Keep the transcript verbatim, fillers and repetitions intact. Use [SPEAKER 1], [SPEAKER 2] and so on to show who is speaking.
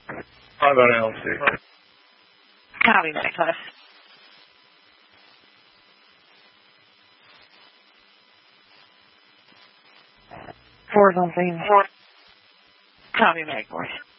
[SPEAKER 1] How about L C?
[SPEAKER 2] Copy, Medcliff. Four's on scene. Copy, Medcliff.